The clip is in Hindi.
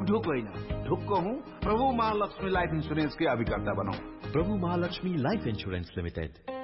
ढुक होइन, ढुक्क हूँ प्रभु महालक्ष्मी लाइफ इंश्योरेंस के अभिकर्ता बनौं। प्रभु महालक्ष्मी लाइफ इंश्योरेंस लिमिटेड,